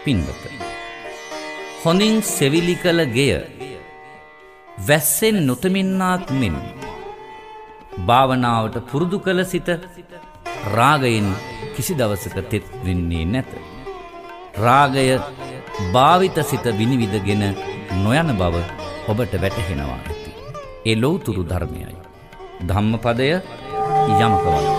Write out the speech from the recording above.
පින්වත, හොඳින් සෙවිලි කළ ගෙය වැස්සෙන් නොතමින්නාක් මෙන් භාවනාවට පුරුදු කළ සිත රාගයෙන් කිසි දවසක තෙත් වෙන්නේ නැත. රාගය භාවිත සිත විනිවිදගෙන නොයන බව ඔබට වැටහෙනවා ඇති. ඒ ලෞතුරු ධර්මයයි. ධම්මපදය යමකවත්.